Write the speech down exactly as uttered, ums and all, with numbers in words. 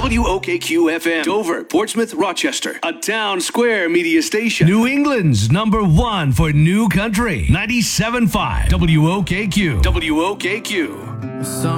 W O K Q F M, Dover, Portsmouth, Rochester, a Town Square media station. New England's number one for new country. ninety-seven point five W O K Q. W O K Q.